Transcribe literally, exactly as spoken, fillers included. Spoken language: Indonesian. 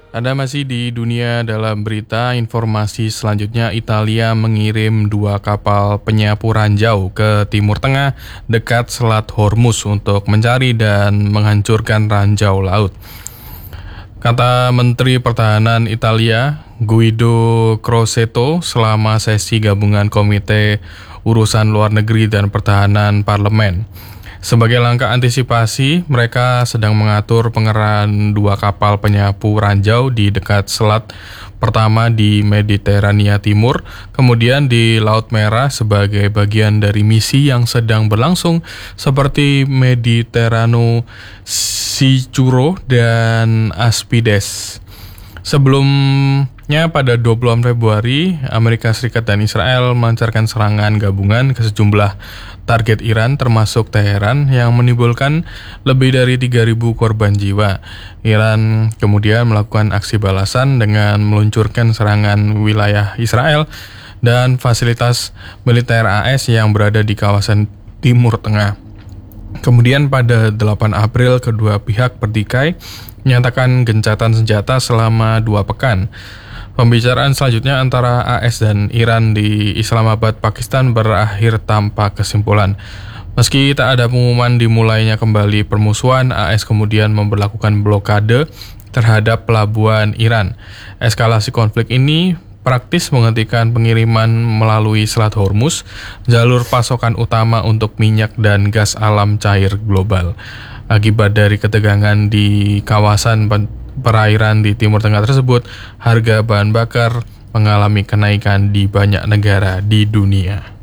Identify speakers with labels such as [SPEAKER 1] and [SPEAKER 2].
[SPEAKER 1] Anda masih di dunia dalam berita. Informasi selanjutnya, Italia mengirim dua kapal penyapu ranjau ke Timur Tengah dekat Selat Hormuz untuk mencari dan menghancurkan ranjau laut. Kata Menteri Pertahanan Italia, Guido Crosetto, selama sesi gabungan Komite Urusan Luar Negeri dan Pertahanan Parlemen. Sebagai langkah antisipasi, mereka sedang mengatur pengerahan dua kapal penyapu ranjau di dekat selat, pertama di Mediterania Timur, kemudian di Laut Merah sebagai bagian dari misi yang sedang berlangsung seperti Mediterano Sicuro dan Aspides. Sebelumnya pada dua puluh Februari, Amerika Serikat dan Israel melancarkan serangan gabungan ke sejumlah target Iran termasuk Teheran yang menimbulkan lebih dari tiga ribu korban jiwa. Iran kemudian melakukan aksi balasan dengan meluncurkan serangan wilayah Israel dan fasilitas militer A S yang berada di kawasan Timur Tengah. Kemudian pada delapan April kedua pihak bertikai menyatakan gencatan senjata selama dua pekan. Pembicaraan selanjutnya antara A S dan Iran di Islamabad, Pakistan berakhir tanpa kesimpulan. Meski tak ada pengumuman dimulainya kembali permusuhan, A S kemudian memberlakukan blokade terhadap pelabuhan Iran. Eskalasi konflik ini praktis menghentikan pengiriman melalui Selat Hormuz, jalur pasokan utama untuk minyak dan gas alam cair global. Akibat dari ketegangan di kawasan perairan di Timur Tengah tersebut, harga bahan bakar mengalami kenaikan di banyak negara di dunia.